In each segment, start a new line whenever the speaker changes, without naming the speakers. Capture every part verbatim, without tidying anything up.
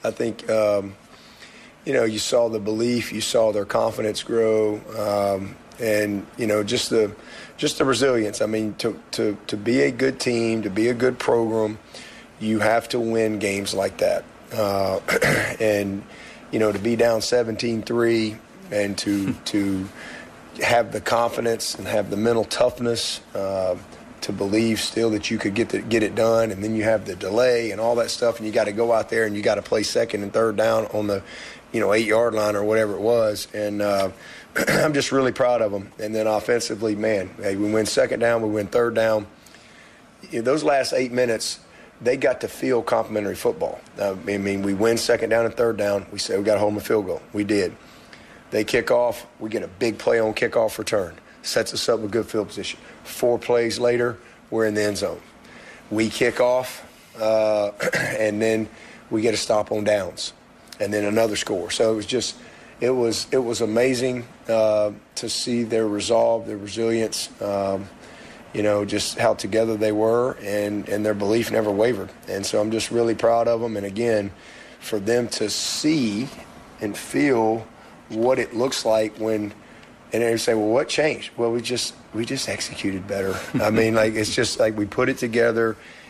I think, um, you know, you saw the belief, you saw their confidence grow, um, and, you know, just the just the resilience. I mean, to, to, to be a good team, to be a good program, you have to win games like that. Uh, and, you know, to be down seventeen three and to to have the confidence and have the mental toughness uh, to believe still that you could get the, get it done, and then you have the delay and all that stuff, and you got to go out there and you got to play second and third down on the, you know, eight-yard line or whatever it was. And uh, I'm just really proud of them. And then offensively, man, hey, we win second down, we win third down. You know, those last eight minutes, they got to feel complimentary football. Uh, I mean, we win second down and third down. We say we got to hold them a field goal. We did. They kick off. We get a big play on kickoff return. Sets us up with good field position. Four plays later, we're in the end zone. We kick off, uh, and then we get a stop on downs, and then another score. So it was just, it was it was amazing uh, to see their resolve, their resilience, um, you know, just how together they were, and, and their belief never wavered. And so I'm just really proud of them. And again, for them to see and feel what it looks like when, and they say, well, what changed? Well, we just we just executed better. I mean, like, it's just like we put it together,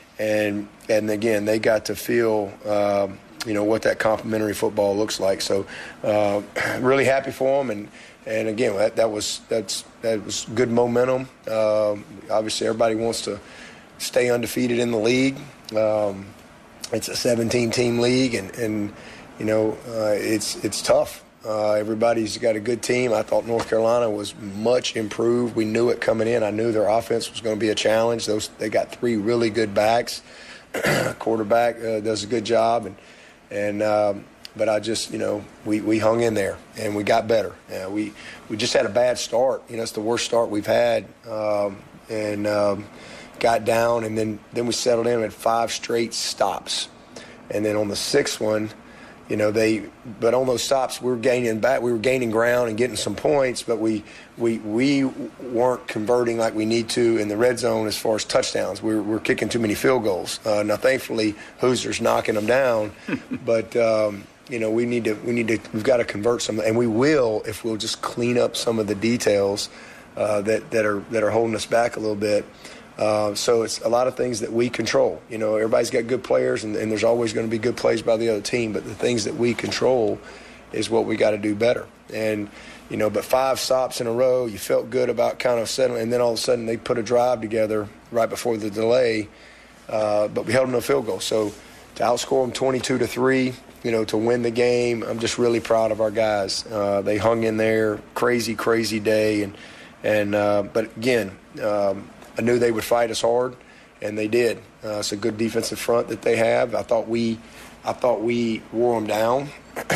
and and again, they got to feel, um, you know, what that complimentary football looks like. So, uh, really happy for them, and and again, that that was that's that was good momentum. Um, obviously, everybody wants to stay undefeated in the league. Um, it's a seventeen-team league, and and you know, uh, it's it's tough. Uh, everybody's got a good team. I thought North Carolina was much improved. We knew it coming in. I knew their offense was going to be a challenge. Those they got three really good backs. Quarterback uh, does a good job, and and um, but I just you know we, we hung in there and we got better. Uh, we we just had a bad start. You know, it's the worst start we've had, um, and um, got down, and then then we settled in and had five straight stops, and then on the sixth one. You know, they, but on those stops, we were gaining back, we were gaining ground and getting some points, but we, we, we weren't converting like we need to in the red zone as far as touchdowns. We were, we were kicking too many field goals. Uh, now, thankfully, Hoosier's knocking them down, but um, you know, we need to, we need to, we've got to convert some, and we will if we'll just clean up some of the details uh, that that are that are holding us back a little bit. Uh, so it's a lot of things that we control. You know, everybody's got good players, and, and there's always going to be good plays by the other team. But the things that we control is what we got to do better. And, you know, but five stops in a row, you felt good about kind of settling. And then all of a sudden they put a drive together right before the delay. Uh, but we held them to a field goal. So to outscore them twenty-two to three, you know, to win the game, I'm just really proud of our guys. Uh, they hung in there. Crazy, crazy day. And, and uh, but, again, um, I knew they would fight us hard, and they did. Uh, it's a good defensive front that they have. I thought we, I thought we wore them down,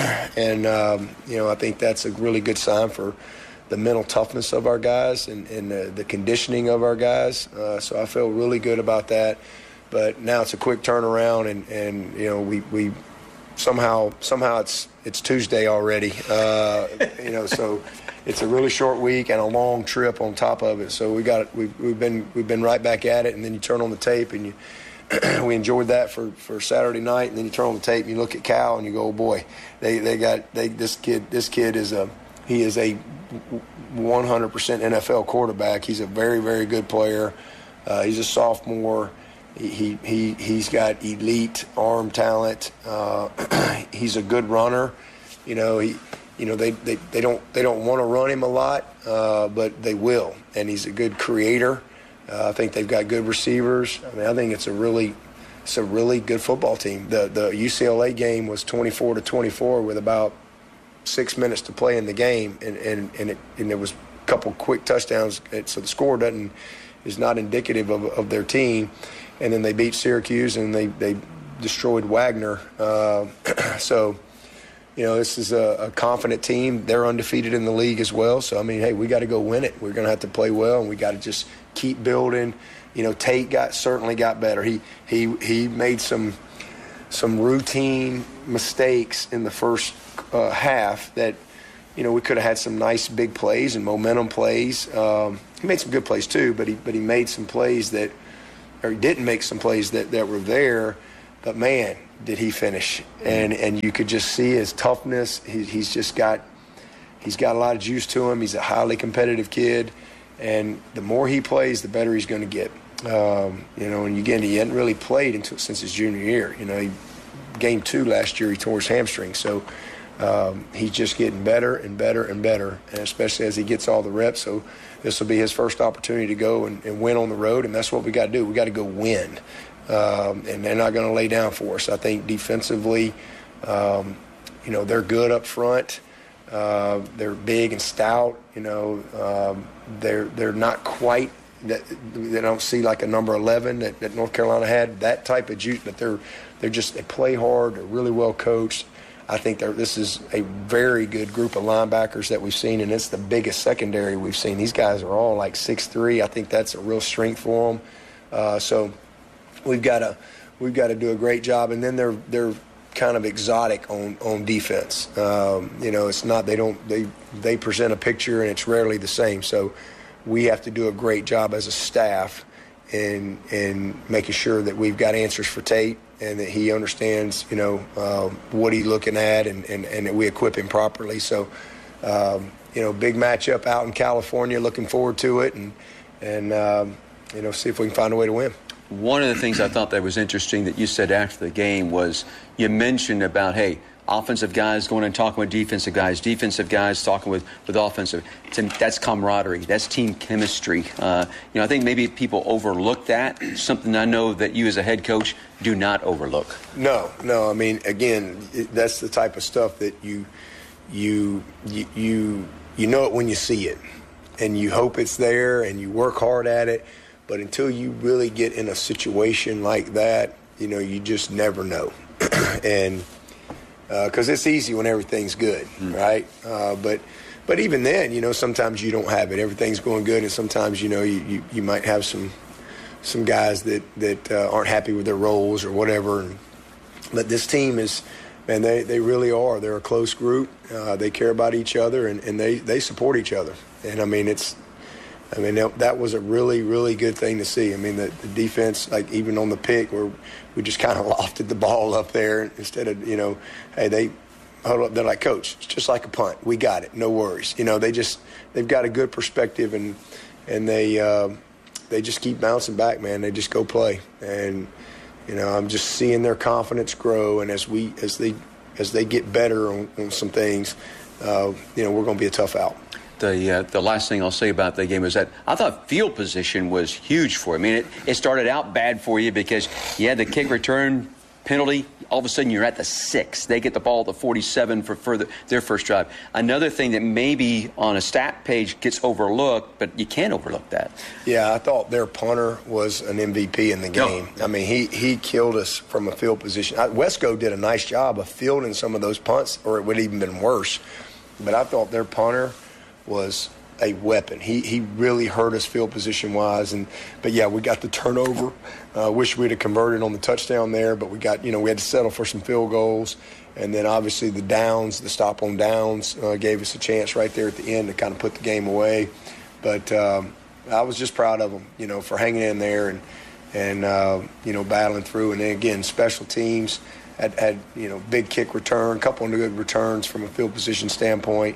and um, you know I think that's a really good sign for the mental toughness of our guys and, and the, the conditioning of our guys. Uh, so I feel really good about that. But now it's a quick turnaround, and, and you know we, we somehow somehow it's it's Tuesday already. Uh, you know so. It's a really short week and a long trip on top of it. So we got we've, we've been we've been right back at it, and then you turn on the tape and you we enjoyed that for, for Saturday night, and then you turn on the tape and you look at Cal and you go, oh boy, they they got they this kid this kid is a he is a one hundred percent N F L quarterback. He's a very very good player. Uh, he's a sophomore. He he he's got elite arm talent. Uh, he's a good runner. You know he. You know, they, they, they don't they don't want to run him a lot, uh, but they will. And he's a good creator. Uh, I think they've got good receivers. I mean, I think it's a really it's a really good football team. The the U C L A game was twenty-four to twenty-four with about six minutes to play in the game, and and and, it, and there was a couple quick touchdowns. So the score doesn't is not indicative of, of their team. And then they beat Syracuse, and they they destroyed Wagner. Uh, so. You know, this is a, a confident team. They're undefeated in the league as well. So, I mean, hey, we got to go win it. We're going to have to play well, and we got to just keep building. You know, Tate got certainly got better. He he he made some some routine mistakes in the first uh, half that, you know, we could have had some nice big plays and momentum plays. Um, he made some good plays too, but he but he made some plays that, or he didn't make some plays that, that were there. But, man, did he finish. And and you could just see his toughness. He, he's just got he's got a lot of juice to him. He's a highly competitive kid, and the more he plays, the better he's going to get. Um, you know, and again, he hadn't really played until since his junior year. You know, he, game two last year, he tore his hamstring. So um, he's just getting better and better and better, and especially as he gets all the reps. So this will be his first opportunity to go and, and win on the road, and that's what we got to do. We got to go win, um, and they're not going to lay down for us. I think defensively, um, you know, they're good up front. Uh, they're big and stout. You know, um, they're they're not quite. That they don't see like a number eleven that, that North Carolina had, that type of juice, but they're they're just they play hard, they're really well coached. I think this is a very good group of linebackers that we've seen, and it's the biggest secondary we've seen. These guys are all like six three. I think that's a real strength for them. Uh, so we've got to we've got to do a great job, and then they're they're kind of exotic on on defense. Um, you know, it's not they don't they they present a picture and it's rarely the same. So we have to do a great job as a staff in in making sure that we've got answers for Tate and that he understands, you know, uh, what he's looking at, and, and, and that we equip him properly. So, um, you know, big matchup out in California. Looking forward to it, and and um, you know, see if we can find a way to win.
One of the things I thought that was interesting that you said after the game was you mentioned about, hey, offensive guys going and talking with defensive guys, defensive guys talking with, with offensive. That's camaraderie. That's team chemistry. Uh, you know, I think maybe people overlook that. Something I know that you as a head coach do not overlook.
No, no. I mean, again, it, that's the type of stuff that you, you, you, you, you know it when you see it, and you hope it's there, and you work hard at it. But until you really get in a situation like that, you know, you just never know. and because uh, it's easy when everything's good, mm. right? Uh, but but even then, you know, sometimes you don't have it. Everything's going good, and sometimes, you know, you, you, you might have some some guys that, that uh, aren't happy with their roles or whatever. And, but this team is, man, they, they really are. They're a close group. Uh, they care about each other, and, and they, they support each other. And, I mean, it's – I mean, that was a really, really good thing to see. I mean, the, the defense, like even on the pick where we just kind of lofted the ball up there instead of, you know, hey, they hold up. They're like, Coach, it's just like a punt. We got it. No worries. You know, they just they've got a good perspective, and and they uh, they just keep bouncing back, man. They just go play, and you know, I'm just seeing their confidence grow, and as we as they as they get better on, on some things, uh, you know, we're going to be a tough out.
The uh, the last thing I'll say about the game is that I thought field position was huge for you. I mean, it, it started out bad for you because you had the kick return penalty. All of a sudden, you're at the six. They get the ball at the forty-seven for further, their first drive. Another thing that maybe on a stat page gets overlooked, but you can't overlook that.
Yeah, I thought their punter was an M V P in the game.
No.
I mean, he, he killed us from a field position. Wesco did a nice job of fielding some of those punts, or it would have even been worse. But I thought their punter was a weapon. He he really hurt us field position wise, and but yeah, we got the turnover. Uh, wish we'd have converted on the touchdown there, but we got you know we had to settle for some field goals, and then obviously the downs, the stop on downs, uh, gave us a chance right there at the end to kind of put the game away. But um, I was just proud of them, you know, for hanging in there and and uh, you know battling through. And then again, special teams had had you know big kick return, a couple of good returns from a field position standpoint.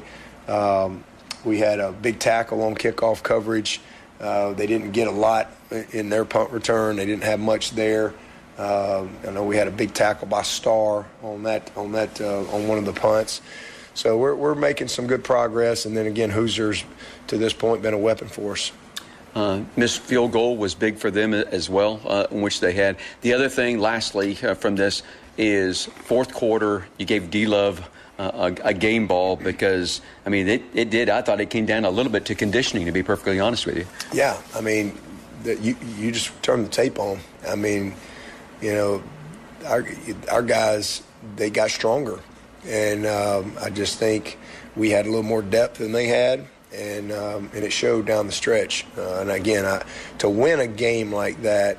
Um, We had a big tackle on kickoff coverage. Uh, they didn't get a lot in their punt return. They didn't have much there. Uh, I know we had a big tackle by Starr on that on that uh, on one of the punts. So we're we're making some good progress. And then again, Hoosiers to this point been a weapon for us.
Uh, missed field goal was big for them as well, uh, in which they had. The other thing, lastly, uh, from this is fourth quarter. You gave D-Love Uh, a, a game ball because, I mean, it, it did. I thought it came down a little bit to conditioning, to be perfectly honest with you.
Yeah, I mean, the, you you just turn the tape on. I mean, you know, our our guys, they got stronger. And um, I just think we had a little more depth than they had, and um, and it showed down the stretch. Uh, and, again, I, to win a game like that,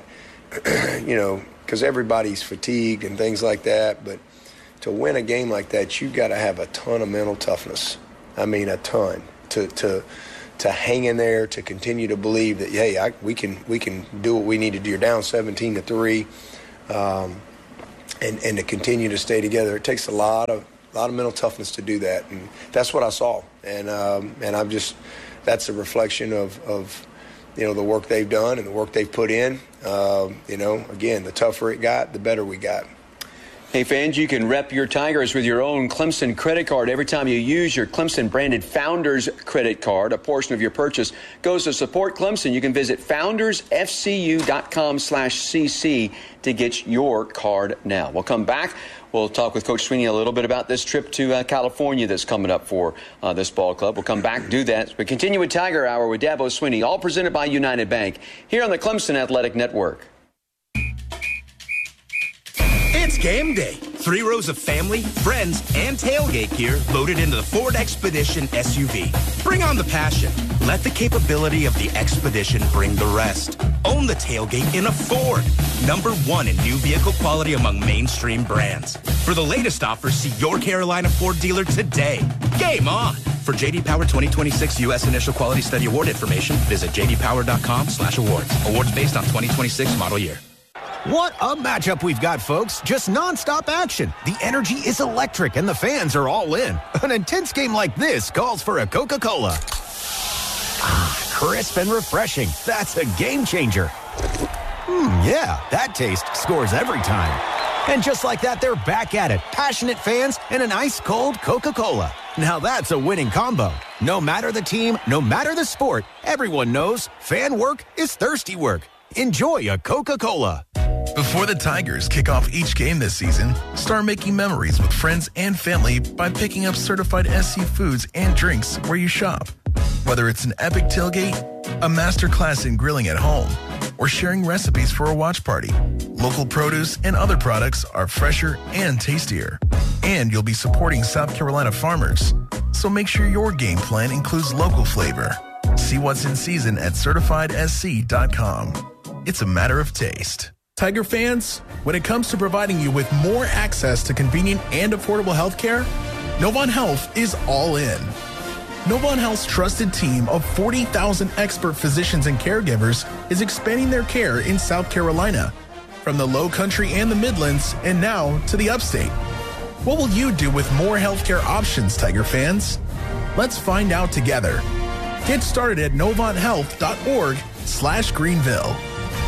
you know, because everybody's fatigued and things like that, but to win a game like that, you got to have a ton of mental toughness. I mean, a ton to to to hang in there, to continue to believe that hey, I, we can we can do what we need to do. You're down seventeen to three, um, and, and to continue to stay together. It takes a lot of a lot of mental toughness to do that, and that's what I saw. And um, and I'm just that's a reflection of, of you know the work they've done and the work they've put in. Um, you know, again, the tougher it got, the better we got.
Hey, fans, you can rep your Tigers with your own Clemson credit card. Every time you use your Clemson-branded Founders credit card, a portion of your purchase goes to support Clemson. You can visit foundersfcu.com slash cc to get your card now. We'll come back. We'll talk with Coach Sweeney a little bit about this trip to uh, California that's coming up for uh, this ball club. We'll come back, do that. We continue with Tiger Hour with Dabo Sweeney, all presented by United Bank, here on the Clemson Athletic Network.
It's game day. Three rows of family, friends, and tailgate gear loaded into the Ford Expedition S U V. Bring on the passion. Let the capability of the Expedition bring the rest. Own the tailgate in a Ford. Number one in new vehicle quality among mainstream brands. For the latest offers, see your Carolina Ford dealer today. Game on. For J D Power twenty twenty-six U S Initial Quality Study Award information, visit j d power dot com slash awards. Awards based on twenty twenty-six model year.
What a matchup we've got, folks. Just nonstop action. The energy is electric and the fans are all in. An intense game like this calls for a Coca-Cola. Ah, crisp and refreshing. That's a game changer. Hmm, yeah, that taste scores every time. And just like that, they're back at it. Passionate fans and an ice-cold Coca-Cola. Now that's a winning combo. No matter the team, no matter the sport, everyone knows fan work is thirsty work. Enjoy a Coca-Cola.
Before the Tigers kick off each game this season, start making memories with friends and family by picking up certified S C foods and drinks where you shop. Whether it's an epic tailgate, a master class in grilling at home, or sharing recipes for a watch party, local produce and other products are fresher and tastier. And you'll be supporting South Carolina farmers. So make sure your game plan includes local flavor. See what's in season at certified s c dot com. It's a matter of taste.
Tiger fans, when it comes to providing you with more access to convenient and affordable health care, Novant Health is all in. Novant Health's trusted team of forty thousand expert physicians and caregivers is expanding their care in South Carolina, from the Low Country and the Midlands, and now to the Upstate. What will you do with more healthcare options, Tiger fans? Let's find out together. Get started at novant health dot org slash Greenville.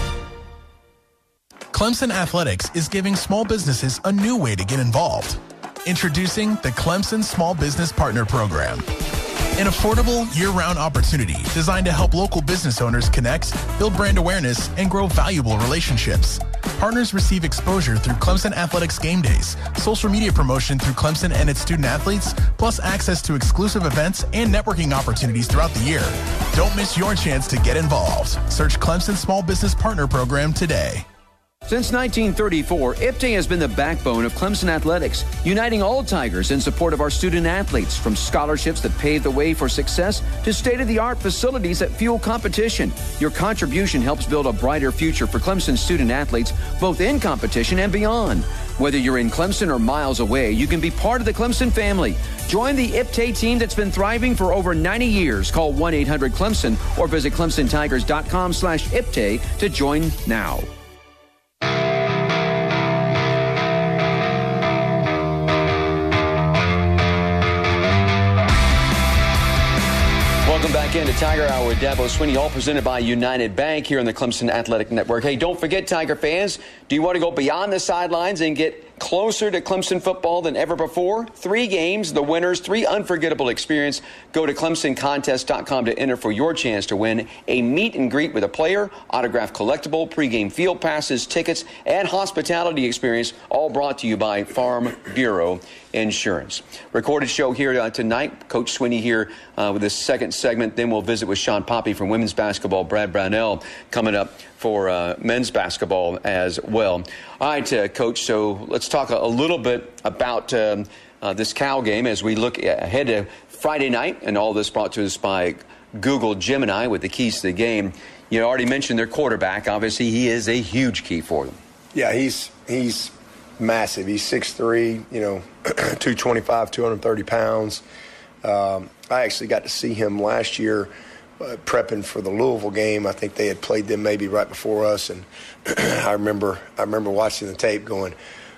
Clemson Athletics is giving small businesses a new way to get involved. Introducing the Clemson Small Business Partner Program, an affordable year-round opportunity designed to help local business owners connect, build brand awareness, and grow valuable relationships. Partners receive exposure through Clemson Athletics game days, social media promotion through Clemson and its student athletes, plus access to exclusive events and networking opportunities throughout the year. Don't miss your chance to get involved. Search Clemson Small Business Partner Program today.
Since nineteen thirty-four, I P T A has been the backbone of Clemson athletics, uniting all Tigers in support of our student athletes, from scholarships that pave the way for success to state-of-the-art facilities that fuel competition. Your contribution helps build a brighter future for Clemson student athletes, both in competition and beyond. Whether you're in Clemson or miles away, you can be part of the Clemson family. Join the I P T A team that's been thriving for over ninety years. Call one eight hundred Clemson or visit clemson tigers dot com slash I P T A to join now. Welcome back into Tiger Hour with Dabo Sweeney, all presented by United Bank here on the Clemson Athletic Network. Hey, don't forget, Tiger fans, do you want to go beyond the sidelines and get closer to Clemson football than ever before? Three games, the winners, three unforgettable experience. Go to clemson contest dot com to enter for your chance to win a meet and greet with a player, autographed collectible, pregame field passes, tickets, and hospitality experience, all brought to you by Farm Bureau Insurance. Recorded show here uh, tonight. Coach Sweeney here uh, with this second segment. Then we'll visit with Sean Poppy from women's basketball. Brad Brownell coming up for uh, men's basketball as well. All right, uh, Coach, so let's talk a, a little bit about um, uh, this Cal game as we look ahead to Friday night, and all this brought to us by Google Gemini with the keys to the game. You already mentioned their quarterback. Obviously, he is a huge key for them.
Yeah, he's he's massive. He's six three, you know, two twenty-five, two hundred thirty pounds. Um, I actually got to see him last year uh, prepping for the Louisville game. I think they had played them maybe right before us, and I remember I remember watching the tape going,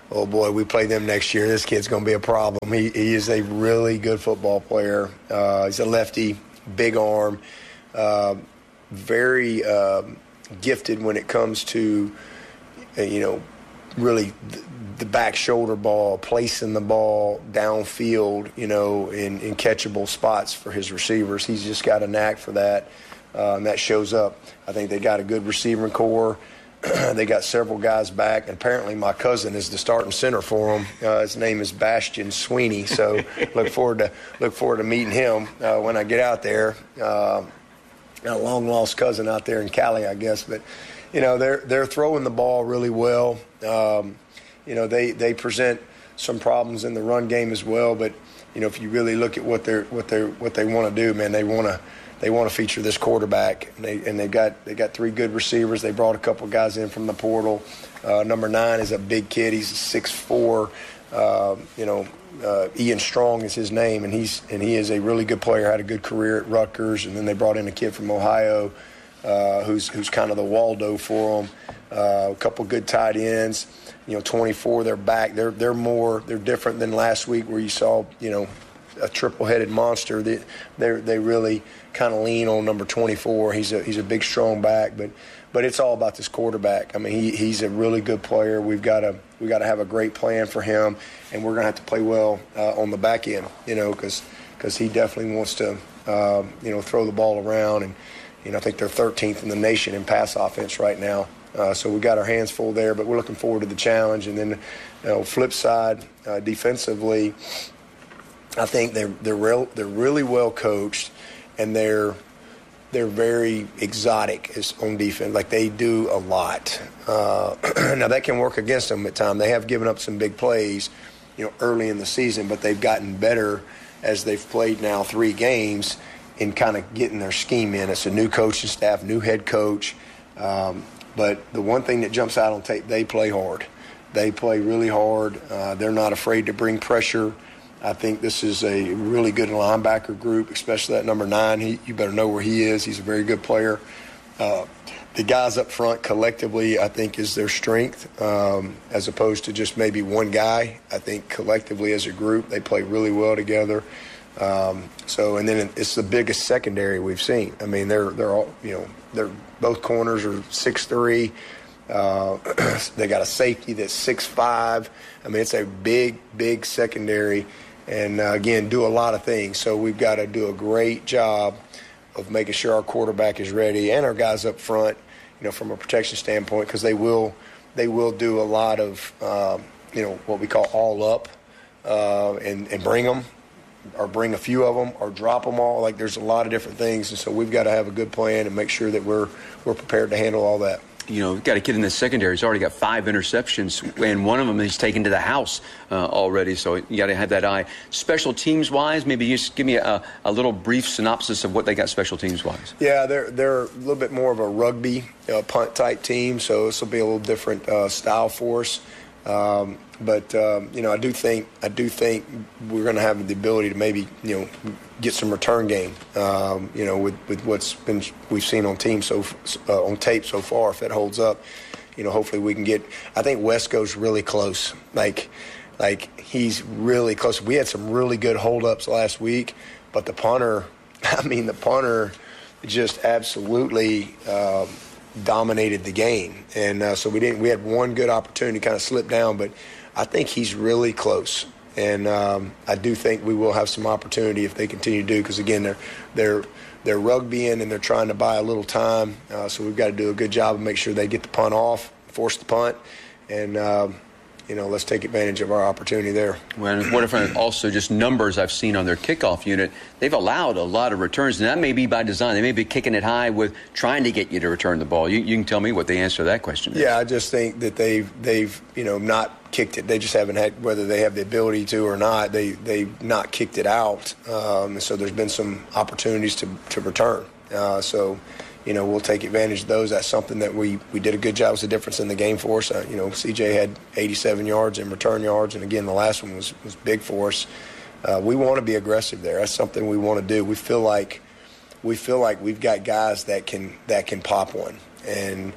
oh boy, we play them next year, this kid's going to be a problem. He, he is a really good football player. Uh, he's a lefty, big arm, uh, very uh, gifted when it comes to, uh, you know, really th- the back shoulder ball, placing the ball downfield, you know, in, in catchable spots for his receivers. He's just got a knack for that, uh, and that shows up. I think they got a good receiving core. They got several guys back, and apparently my cousin is the starting center for them. Uh, his name is Bastian Sweeney, so look forward to look forward to meeting him uh, when I get out there. Uh, got a long lost cousin out there in Cali, I guess, but you know they're they're throwing the ball really well. Um, you know they they present some problems in the run game as well, but you know if you really look at what they're what they what they want to do, man, they want to. They want to feature this quarterback, and they and they got they got three good receivers. They brought a couple of guys in from the portal. Uh, number nine is a big kid. He's six four. Uh, you know, uh, Ian Strong is his name, and he's and he is a really good player. Had a good career at Rutgers, and then they brought in a kid from Ohio, uh, who's who's kind of the Waldo for them. Uh, a couple good tight ends. You know, twenty-four. They're back. They're they're more. They're different than last week where you saw you know a triple-headed monster. They they they really kind of lean on number twenty-four. He's a he's a big, strong back, but but it's all about this quarterback. I mean, he he's a really good player. We've got to we got to have a great plan for him, and we're going to have to play well uh, on the back end, you know, because because he definitely wants to uh, you know throw the ball around, and you know I think they're thirteenth in the nation in pass offense right now. Uh, so we got our hands full there, but we're looking forward to the challenge. And then, you know, flip side, uh, defensively, I think they're they're real, they're really well coached. And they're they're very exotic on defense. Like, they do a lot. Uh, now, that can work against them at times. They have given up some big plays, you know, early in the season, but they've gotten better as they've played now three games in kind of getting their scheme in. It's a new coaching staff, new head coach. Um, but the one thing that jumps out on tape, they play hard. They play really hard. Uh, they're not afraid to bring pressure. I think this is a really good linebacker group, especially that number nine. He, you better know where he is. He's a very good player. Uh, the guys up front collectively, I think, is their strength, um, as opposed to just maybe one guy. I think collectively as a group, they play really well together. Um, so, and then it's the biggest secondary we've seen. I mean, they're they're all you know, they're both corners are six three. Uh, they got a safety that's six five. I mean, it's a big, big secondary. And, uh, again, do a lot of things. So we've got to do a great job of making sure our quarterback is ready and our guys up front, you know, from a protection standpoint, because they will they will do a lot of, um, you know, what we call all up uh, and, and bring them or bring a few of them or drop them all. Like, there's a lot of different things. And so we've got to have a good plan and make sure that we're we're prepared to handle all that.
You know, we've got a kid in the secondary who's already got five interceptions, and one of them he's taken to the house uh, already, so you got to have that eye. Special teams-wise, maybe you just give me a, a little brief synopsis of what they got special teams-wise.
Yeah, they're they're a little bit more of a rugby uh, punt-type team, so this will be a little different uh, style for us. Um, but, um, you know, I do think I do think we're going to have the ability to maybe, you know, get some return game, um, you know, with, with what's been we've seen on team so uh, on tape so far. If that holds up, you know, hopefully we can get. I think Wesco's really close. Like, like he's really close. We had some really good holdups last week, but the punter, I mean, the punter just absolutely um, dominated the game, and uh, so we didn't. We had one good opportunity to kind of slip down, but I think he's really close. And um, I do think we will have some opportunity if they continue to do, because, again, they're they're they're rugbying and they're trying to buy a little time. Uh, so we've got to do a good job of make sure they get the punt off, force the punt, and um, you know, let's take advantage of our opportunity there.
Well, what if also just numbers I've seen on their kickoff unit? They've allowed a lot of returns, and that may be by design. They may be kicking it high with trying to get you to return the ball. You, you can tell me what the answer to that question is.
Yeah, I just think that they've they've you know not kicked it. They just haven't had, whether they have the ability to or not, they they've not kicked it out. Um, and so there's been some opportunities to to return. Uh, so. You know, we'll take advantage of those. That's something that we, we did a good job. It was the difference in the game for us. Uh, you know, C J had eighty-seven yards in return yards, and, again, the last one was, was big for us. Uh, we want to be aggressive there. That's something we want to do. We feel like we feel like we've got guys that can that can pop one. And,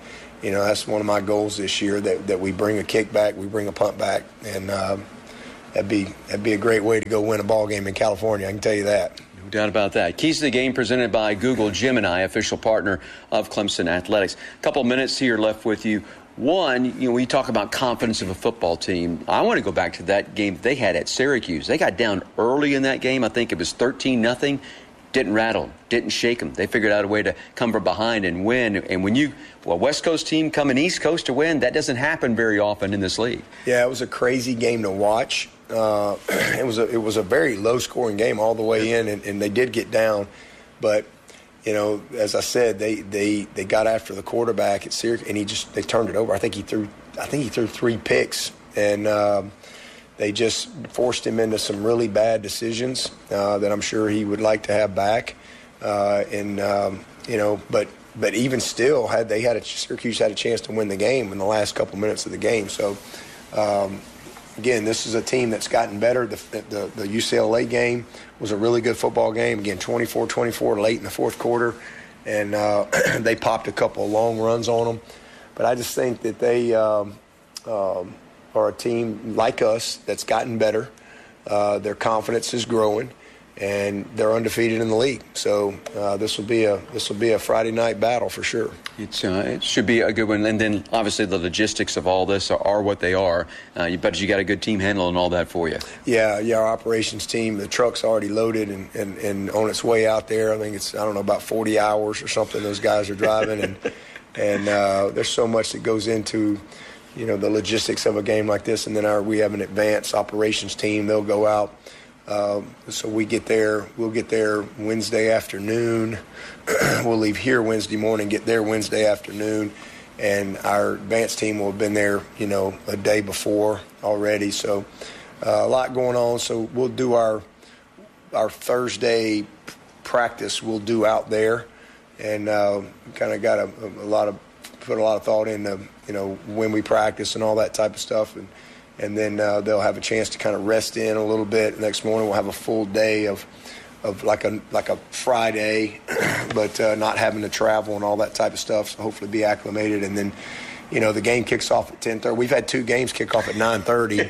you know, that's one of my goals this year, that, that we bring a kick back, we bring a punt back, and um, that'd be that'd be a great way to go win a ball game in California, I can tell you that.
No doubt about that. Keys to the Game presented by Google Gemini, official partner of Clemson Athletics. A couple minutes here left with you. One, you know, we talk about confidence of a football team. I want to go back to that game they had at Syracuse. They got down early in that game. I think it was thirteen nothing. Didn't rattle, didn't shake them. They figured out a way to come from behind and win. And when you, well, West Coast team coming East Coast to win, that doesn't happen very often in this league.
Yeah, it was a crazy game to watch. Uh, it was a it was a very low-scoring game all the way in, and, and they did get down. But, you know, as I said, they, they, they got after the quarterback at Syracuse, and he just they turned it over. I think he threw I think he threw three picks, and um, they just forced him into some really bad decisions uh, that I'm sure he would like to have back. Uh, and um, you know, but but even still, had they had a Syracuse had a chance to win the game in the last couple minutes of the game. So. Um, Again, this is a team that's gotten better. The, the the U C L A game was a really good football game. Again, twenty-four twenty-four late in the fourth quarter, and uh, they popped a couple of long runs on them. But I just think that they um, um, are a team like us that's gotten better. Uh, their confidence is growing, and they're undefeated in the league. So uh, this will be a this will be a Friday night battle for sure.
It's, uh, it should be a good one. And then, obviously, the logistics of all this are, are what they are. Uh, you bet you got a good team handling all that for you.
Yeah, yeah, our operations team, the truck's already loaded and, and, and on its way out there. I think it's, I don't know, about forty hours or something those guys are driving. and and uh, there's so much that goes into, you know, the logistics of a game like this. And then our we have an advanced operations team. They'll go out. Uh, so we get there, we'll get there Wednesday afternoon. We'll leave here Wednesday morning, get there Wednesday afternoon, and our advanced team will have been there, you know, a day before already. So uh, a lot going on. So we'll do our our Thursday practice. We'll do out there, and uh, kind of got a, a lot of put a lot of thought into, you know, when we practice and all that type of stuff. And. And then uh, they'll have a chance to kind of rest in a little bit. Next morning we'll have a full day of, of like a like a Friday, but uh, not having to travel and all that type of stuff. So hopefully be acclimated. And then, you know, the game kicks off at ten thirty. We've had two games kick off at nine thirty.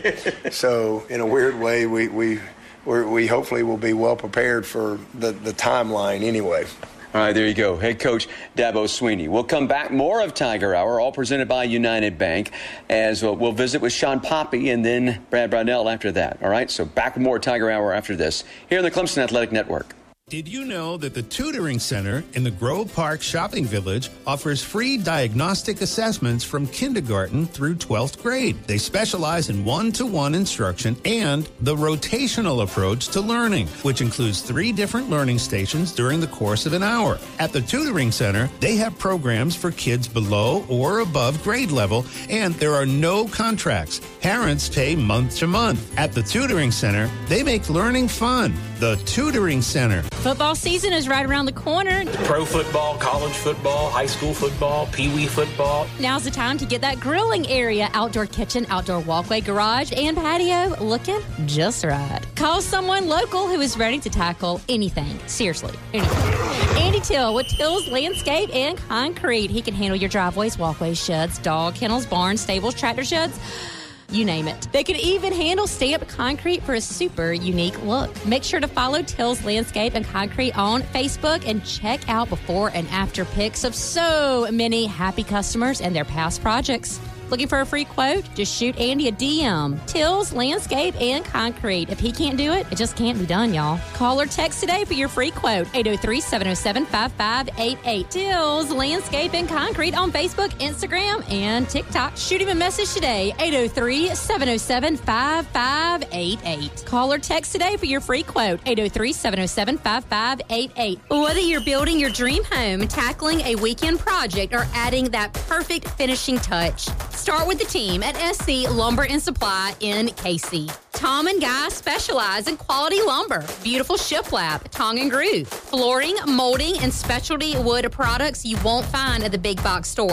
So in a weird way, we we we're, we hopefully will be well prepared for the, the timeline anyway.
All right, there you go. Head coach Dabo Swinney. We'll come back. More of Tiger Hour, all presented by United Bank, as we'll, we'll visit with Sean Poppy and then Brad Brownell after that. All right, so back with more Tiger Hour after this here on the Clemson Athletic Network.
Did you know that the Tutoring Center in the Grove Park Shopping Village offers free diagnostic assessments from kindergarten through twelfth grade? They specialize in one-to-one instruction and the rotational approach to learning, which includes three different learning stations during the course of an hour. At the Tutoring Center, they have programs for kids below or above grade level, and there are no contracts. Parents pay month to month. At the Tutoring Center, they make learning fun. The Tutoring Center.
Football season is right around the corner.
Pro football, college football, high school football, pee-wee football.
Now's the time to get that grilling area, outdoor kitchen, outdoor walkway, garage, and patio looking just right. Call someone local who is ready to tackle anything. Seriously, anything. Andy Till with Till's Landscape and Concrete. He can handle your driveways, walkways, sheds, dog kennels, barns, stables, tractor sheds. You name it. They could even handle stamped concrete for a super unique look. Make sure to follow Till's Landscape and Concrete on Facebook and check out before and after pics of so many happy customers and their past projects. Looking for a free quote? Just shoot Andy a D M. Till's Landscape and Concrete. If he can't do it, it just can't be done, y'all. Call or text today for your free quote. eight oh three, seven oh seven, five five eight eight. Till's Landscape and Concrete on Facebook, Instagram, and TikTok. Shoot him a message today. eight oh three, seven oh seven, five five eight eight. Call or text today for your free quote. eight oh three, seven oh seven, five five eight eight. Whether you're building your dream home, tackling a weekend project, or adding that perfect finishing touch, start with the team at S C Lumber and Supply in K C. Tom and Guy specialize in quality lumber, beautiful shiplap, tongue and groove, flooring, molding, and specialty wood products you won't find at the big box stores.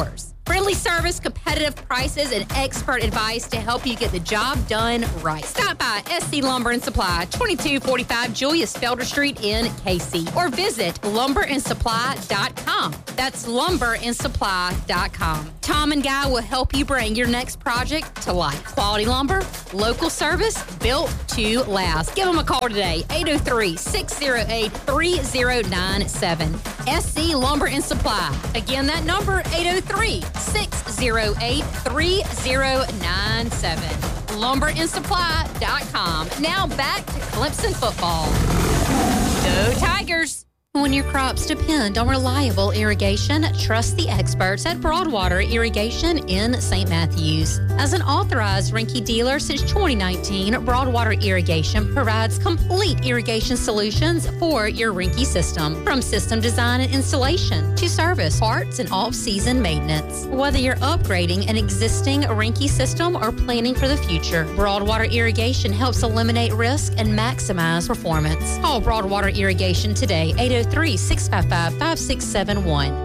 Friendly service, competitive prices, and expert advice to help you get the job done right. Stop by S C Lumber and Supply, twenty-two forty-five Julius Felder Street in K C, or visit lumber and supply dot com. That's lumber and supply dot com. Tom and Guy will help you bring your next project to life. Quality lumber, local service, built to last. Give them a call today, eight oh three, six oh eight, three oh nine seven. S C Lumber and Supply. Again, that number, eight oh three, six oh eight, three oh nine seven. lumber and supply dot com. Now back to Clemson football. Go Tigers! When your crops depend on reliable irrigation, trust the experts at Broadwater Irrigation in Saint Matthews. As an authorized Rinky dealer since twenty nineteen, Broadwater Irrigation provides complete irrigation solutions for your Rinky system, from system design and installation to service, parts, and off-season maintenance. Whether you're upgrading an existing Rinky system or planning for the future, Broadwater Irrigation helps eliminate risk and maximize performance. Call Broadwater Irrigation today, eight oh three, six five five, five six seven one.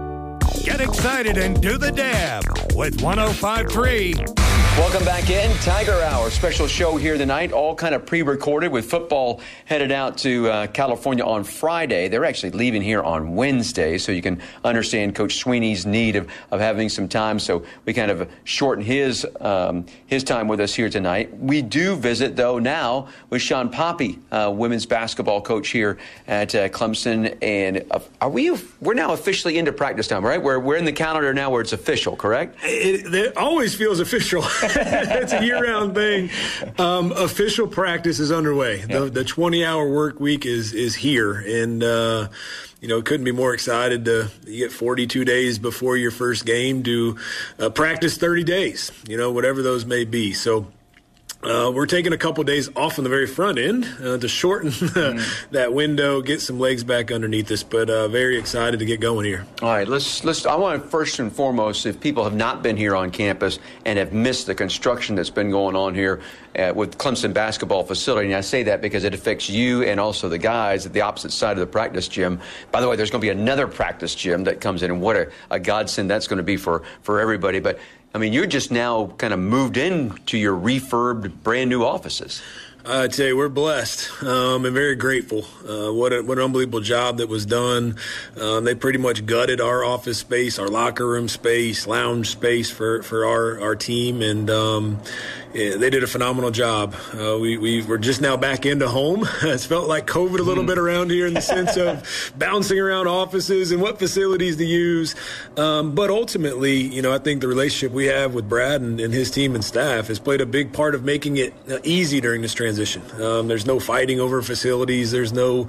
Get excited and do the dab with one oh five point three.
Welcome back in. Tiger Hour, special show here tonight, all kind of pre-recorded with football headed out to uh, California on Friday. They're actually leaving here on Wednesday, so you can understand Coach Sweeney's need of, of having some time. So we kind of shorten his um, his time with us here tonight. We do visit, though, now with Sean Poppy, uh, women's basketball coach here at uh, Clemson. And uh, are we? We're now officially into practice time, right? We're we're in the calendar now where it's official, correct?
It, it always feels official. It's a year-round thing. Um, official practice is underway. The, the twenty-hour work week is is here, and uh, you know, couldn't be more excited to you get forty-two days before your first game to uh, practice thirty days. You know, whatever those may be. So. Uh, we're taking a couple days off on the very front end uh, to shorten mm. that window, get some legs back underneath us, but uh, very excited to get going here.
All right, let's let's. I want to first and foremost, if people have not been here on campus and have missed the construction that's been going on here uh, with Clemson basketball facility, and I say that because it affects you and also the guys at the opposite side of the practice gym. By the way, there's going to be another practice gym that comes in, and what a, a godsend that's going to be for for everybody. But I mean, you're just now kind of moved into your refurbed, brand new offices.
I'd say we're blessed um, and very grateful. Uh, what, a, what an unbelievable job that was done. Um, they pretty much gutted our office space, our locker room space, lounge space for, for our, our team, and um, yeah, they did a phenomenal job. Uh, we, we were just now back into home. It's felt like COVID a little bit around here in the sense of bouncing around offices and what facilities to use. Um, but ultimately, you know, I think the relationship we have with Brad and, and his team and staff has played a big part of making it easy during this transition. Um, there's no fighting over facilities. There's no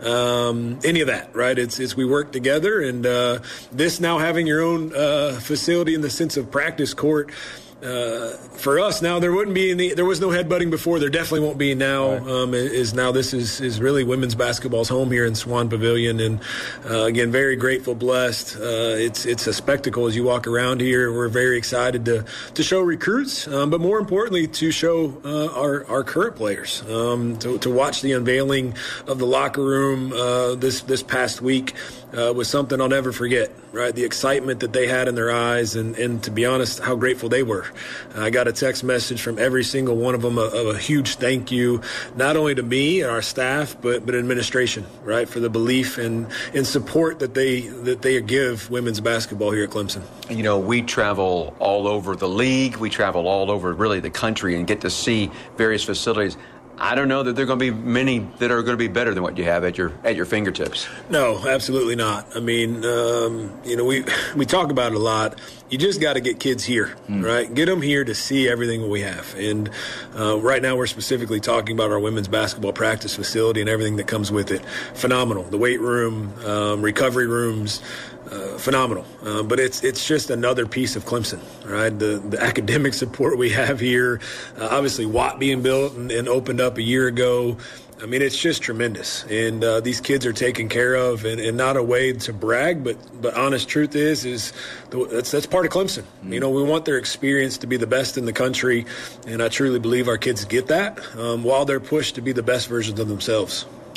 um, any of that, right? It's it's we work together, and uh, this now having your own uh, facility in the sense of practice court. Uh, for us now, there wouldn't be any. There was no headbutting before. There definitely won't be now. Right. Um, is now this is is really women's basketball's home here in Swan Pavilion, and uh, again, very grateful, blessed. Uh, it's it's a spectacle as you walk around here. We're very excited to to show recruits, um, but more importantly, to show uh, our our current players. Um, to to watch the unveiling of the locker room uh, this this past week uh, was something I'll never forget. Right, the excitement that they had in their eyes, and, and to be honest, how grateful they were. I got a text message from every single one of them of a, a huge thank you, not only to me and our staff, but but administration, right, for the belief and, and support that they that they give women's basketball here at Clemson.
You know, we travel all over the league, we travel all over really the country, and get to see various facilities. I don't know that there are going to be many that are going to be better than what you have at your at your fingertips.
No, absolutely not. I mean, um, you know, we we talk about it a lot. You just got to get kids here, mm. right? Get them here to see everything we have. And uh, right now we're specifically talking about our women's basketball practice facility and everything that comes with it. Phenomenal. The weight room, um, recovery rooms, uh, phenomenal. Uh, but it's it's just another piece of Clemson, right? The the academic support we have here. Uh, obviously, Watt being built and, and opened up a year ago. I mean, it's just tremendous. And uh, these kids are taken care of, and, and not a way to brag, but but honest truth is, is that's, that's part of Clemson. Mm-hmm. You know, we want their experience to be the best in the country, and I truly believe our kids get that um, while they're pushed to be the best versions of themselves.